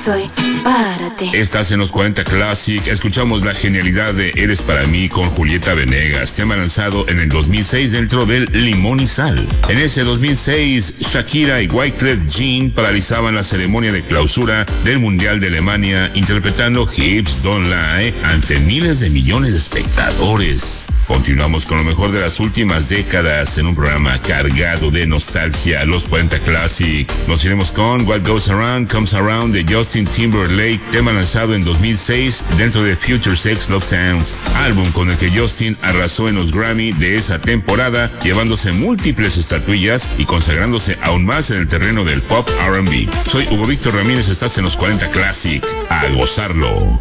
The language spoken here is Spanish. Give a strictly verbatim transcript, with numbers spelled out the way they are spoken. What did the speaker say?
soy para ti. Estás en los cuarenta Classic. Escuchamos la genialidad de Eres para mí con Julieta Venegas, tema lanzado en el dos mil seis dentro del Limón y Sal. En ese dos mil seis, Shakira y Wyclef Jean paralizaban la ceremonia de clausura del Mundial de Alemania interpretando Hips Don't Lie ante miles de millones de espectadores. Continuamos con lo mejor de las últimas décadas en un programa cargado de nostalgia, los cuarenta Classic. Nos iremos con What Goes Around Comes Around de Justin Timberlake, tema lanzado en dos mil seis dentro de Future Sex Love Sounds, álbum con el que Justin arrasó en los Grammy de esa temporada, llevándose múltiples estatuillas y consagrándose aún más en el terreno del pop R and B. Soy Hugo Víctor Ramírez, estás en los cuarenta Classic. A gozarlo.